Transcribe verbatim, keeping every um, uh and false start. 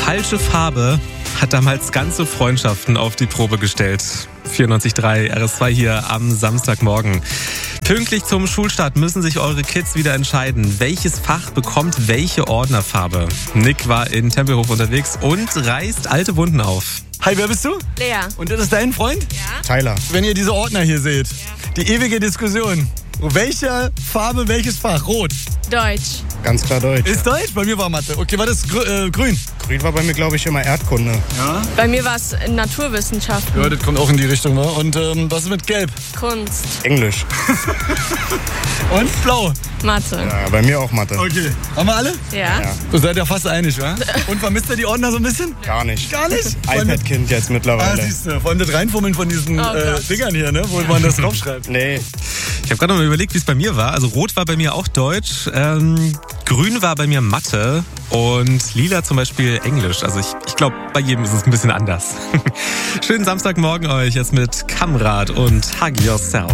falsche Farbe hat damals ganze Freundschaften auf die Probe gestellt. vierundneunzig Komma drei R S zwei hier am Samstagmorgen. Pünktlich zum Schulstart müssen sich eure Kids wieder entscheiden, welches Fach bekommt welche Ordnerfarbe. Nick war in Tempelhof unterwegs und reißt alte Wunden auf. Hi, wer bist du? Lea. Und das ist dein Freund? Ja. Tyler. Wenn ihr diese Ordner hier seht, die ewige Diskussion. Welche Farbe, welches Fach? Rot. Deutsch. Ganz klar Deutsch. Ist Deutsch? Bei mir war Mathe. Okay, war das grü äh, grün? Grün war bei mir, glaube ich, immer Erdkunde. Ja. Bei mir war es Naturwissenschaften. Ja, das kommt auch in die Richtung, wa? Und ähm, was ist mit Gelb? Kunst. Englisch. Und Blau. Mathe. Ja, bei mir auch Mathe. Okay. Haben wir alle? Ja. Ja. Du seid ja fast einig, wa? Und vermisst ihr die Ordner so ein bisschen? Gar nicht. Gar nicht? iPad-Kind jetzt Ah, mittlerweile. siehst du. Vor allem das Reinfummeln von diesen Oh äh, Gott. Dingern hier, ne? Wo man das draufschreibt. Nee. Ich habe gerade noch mal überlegt, wie es bei mir war. Also rot war bei mir auch Deutsch, ähm, grün war bei mir Mathe und lila zum Beispiel Englisch. Also ich, ich glaube, bei jedem ist es ein bisschen anders. Schönen Samstagmorgen euch jetzt mit Kamrad und Hug Yourself.